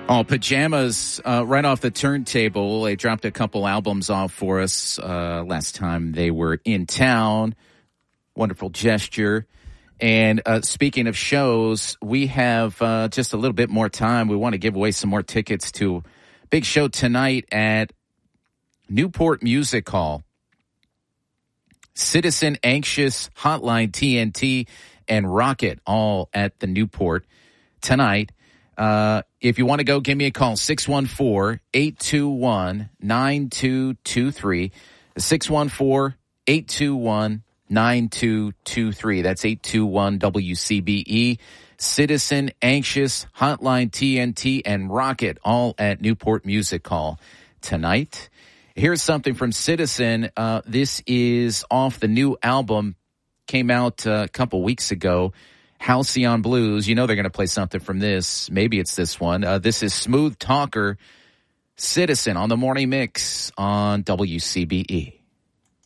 Oh, Pajamas, right off the turntable. They dropped a couple albums off for us last time they were in town. Wonderful gesture. And speaking of shows, we have just a little bit more time. We want to give away some more tickets to a big show tonight at Newport Music Hall. Citizen Anxious, Hotline TNT, and Rocket all at the Newport tonight. If you want to go, give me a call, 614-821-9223, 614-821-9223. That's 821-WCBE. Citizen, Anxious, Hotline TNT, and Rocket all at Newport Music Hall tonight. Here's something from Citizen. This is off the new album, came out a couple weeks ago. Halcyon Blues. You know they're going to play something from this. Maybe it's this one. This is Smooth Talker, Citizen on the Morning Mix on WCBE.